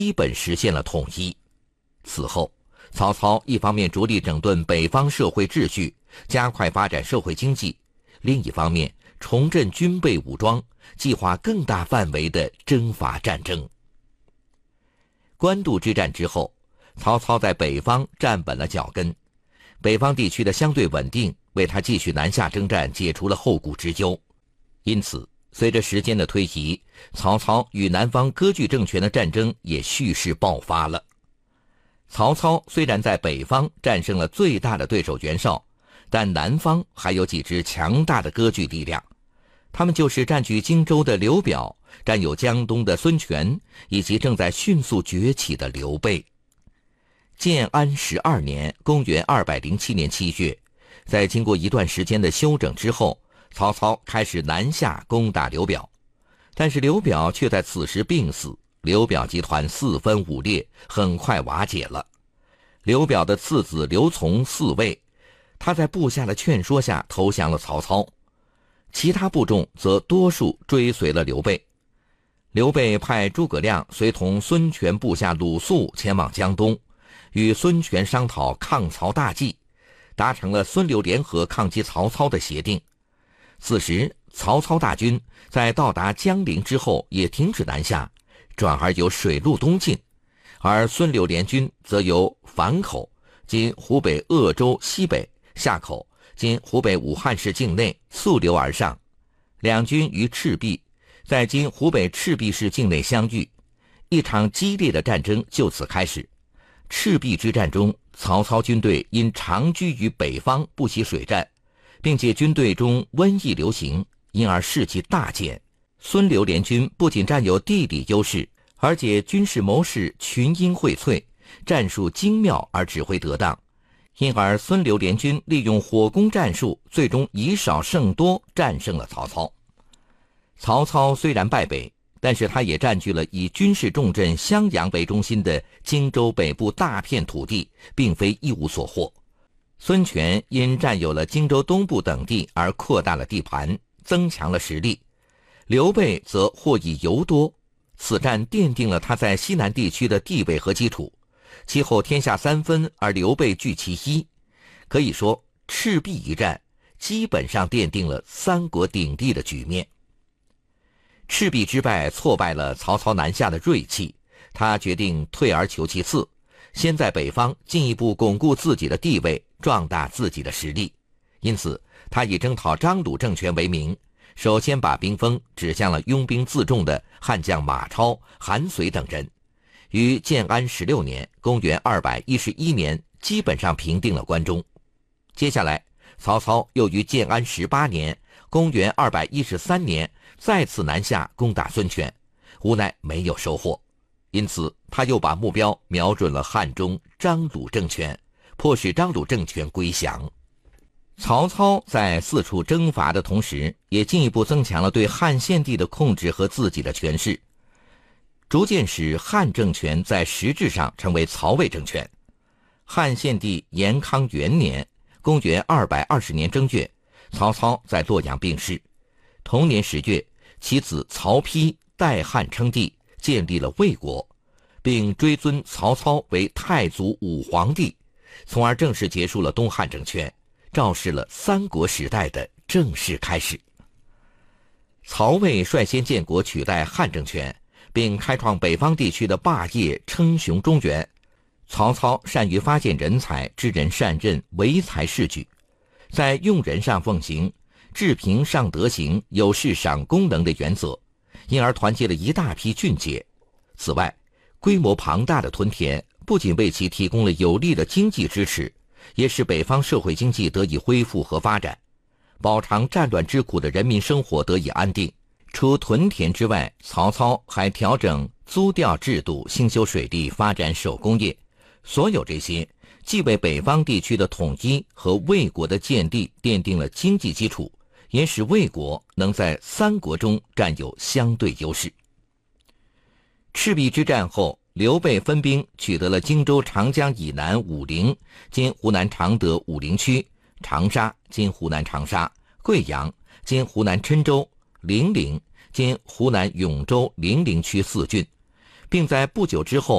基本实现了统一。此后，曹操一方面着力整顿北方社会秩序，加快发展社会经济，另一方面重振军备武装，计划更大范围的征伐战争。官渡之战之后，曹操在北方站稳了脚跟，北方地区的相对稳定为他继续南下征战解除了后顾之忧。因此，随着时间的推移，曹操与南方割据政权的战争也蓄势爆发了。曹操虽然在北方战胜了最大的对手袁绍，但南方还有几支强大的割据力量，他们就是占据荆州的刘表，占有江东的孙权，以及正在迅速崛起的刘备。建安12年，公元207年7月，在经过一段时间的休整之后，曹操开始南下攻打刘表，但是刘表却在此时病死，刘表集团四分五裂，很快瓦解了。刘表的次子刘琮嗣位，他在部下的劝说下投降了曹操，其他部众则多数追随了刘备。刘备派诸葛亮随同孙权部下鲁肃前往江东，与孙权商讨抗曹大计，达成了孙刘联合抗击曹操的协定。此时，曹操大军在到达江陵之后也停止南下，转而由水路东进，而孙刘联军则由樊口（今湖北鄂州西北）下口（今湖北武汉市境内）溯流而上，两军于赤壁（在今湖北赤壁市境内）相遇，一场激烈的战争就此开始。赤壁之战中，曹操军队因长居于北方不惜水战，并且军队中瘟疫流行，因而士气大减。孙刘联军不仅占有地理优势，而且军事谋士群英荟萃，战术精妙而指挥得当，因而孙刘联军利用火攻战术，最终以少胜多战胜了曹操。曹操虽然败北，但是他也占据了以军事重镇襄阳为中心的荆州北部大片土地，并非一无所获。孙权因占有了荆州东部等地而扩大了地盘，增强了实力，刘备则获益尤多。此战奠定了他在西南地区的地位和基础，其后天下三分而刘备据其一，可以说赤壁一战基本上奠定了三国鼎立的局面。赤壁之败挫败了曹操南下的锐气，他决定退而求其次，先在北方进一步巩固自己的地位，壮大自己的实力。因此，他以征讨张鲁政权为名，首先把兵锋指向了拥兵自重的悍将马超、韩遂等人，于建安16年（公元211年）基本上平定了关中。接下来，曹操又于建安18年（公元213年）再次南下攻打孙权，无奈没有收获，因此他又把目标瞄准了汉中张鲁政权，迫使张鲁政权归降。曹操在四处征伐的同时，也进一步增强了对汉献帝的控制和自己的权势，逐渐使汉政权在实质上成为曹魏政权。汉献帝延康元年（公元220年）正月，曹操在洛阳病逝。同年10月，其子曹丕代汉称帝，建立了魏国，并追尊曹操为太祖武皇帝，从而正式结束了东汉政权，昭示了三国时代的正式开始。曹魏率先建国，取代汉政权，并开创北方地区的霸业，称雄中原。曹操善于发现人才，知人善任，唯才是举，在用人上奉行治平上德行，有事赏功能的原则，因而团结了一大批俊杰。此外，规模庞大的屯田不仅为其提供了有力的经济支持，也使北方社会经济得以恢复和发展，饱尝战乱之苦的人民生活得以安定。除屯田之外，曹操还调整租调制度，兴修水利，发展手工业。所有这些既为北方地区的统一和魏国的建立奠定了经济基础，也使魏国能在三国中占有相对优势。赤壁之战后，刘备分兵取得了荆州长江以南武陵（今湖南常德武陵区）、长沙（今湖南长沙）、贵阳（今湖南郴州）、零陵（今湖南永州零陵区）4郡，并在不久之后